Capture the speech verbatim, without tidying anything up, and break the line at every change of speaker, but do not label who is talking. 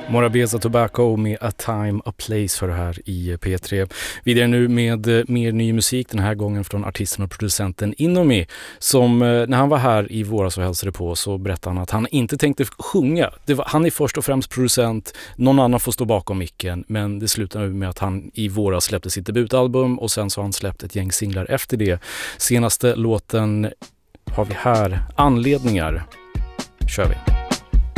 Morabeza Tobacco med A Time, A Place för det här i P tre. Vidare nu med mer ny musik, den här gången från artisten och producenten Inomi, som när han var här i våras och hälsade på så berättade han att han inte tänkte sjunga. Det var, han är först och främst producent, någon annan får stå bakom micken, men det slutar nu med att han i våras släppte sitt debutalbum och sen så har han släppt ett gäng singlar efter det. Senaste låten har vi här, Anledningar. Kör vi.